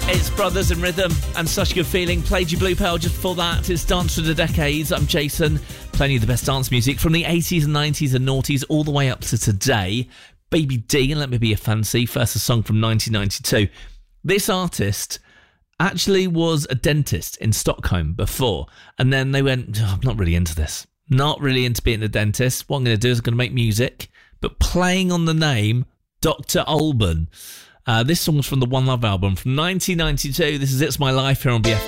It's Brothers in Rhythm and Such a Good Feeling. Played you Blue Pearl just before that. It's Dance for the Decades. I'm Jason. Plenty of the best dance music from the 80s and 90s and noughties all the way up to today. Baby D and Let Me Be a Fancy. First a song from 1992. This artist actually was a dentist in Stockholm before. And then they went, I'm not really into this. Not really into being a dentist. What I'm going to do is I'm going to make music, but playing on the name Dr. Alban. This song's from the One Love album from 1992. This is It's My Life here on BFM.